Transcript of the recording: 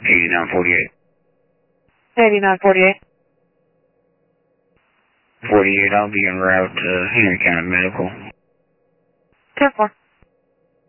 8948. 8948. 48, I'll be en route to Henry County Medical. 10-4.